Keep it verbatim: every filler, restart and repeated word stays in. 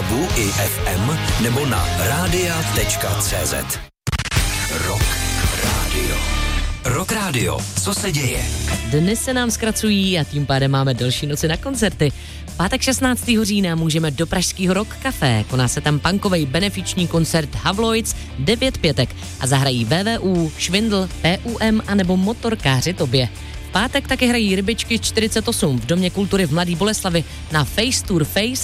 webu i ef em nebo na rádia tečka cé zet. Rock Radio. Rock Radio. Co se děje? Dny se nám zkracují a tím pádem máme delší noci na koncerty. Pátek šestnáctého října můžeme do pražského Rock Café. Koná se tam punkovej benefiční koncert Havloids devět pětek a zahrají vé vé ú, Švindl, pé ú em a nebo Motorkáři Tobě. V pátek taky hrají Rybičky čtyřicet osm v Domě kultury v Mladý Boleslavi na Face Tour Face